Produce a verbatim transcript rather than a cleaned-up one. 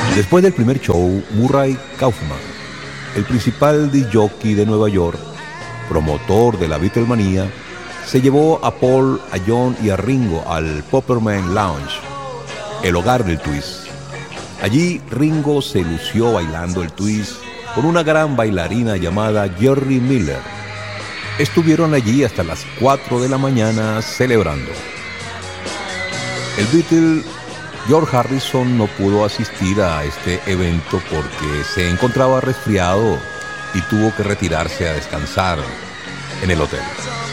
Después del primer show, Murray Kaufman, el principal disc jockey de Nueva York, promotor de la Beatlemanía, se llevó a Paul, a John y a Ringo al Popperman Lounge, el hogar del twist. Allí Ringo se lució bailando el twist con una gran bailarina llamada Jerry Miller. Estuvieron allí hasta las cuatro de la mañana celebrando. El Beatle George Harrison no pudo asistir a este evento porque se encontraba resfriado y tuvo que retirarse a descansar en el hotel.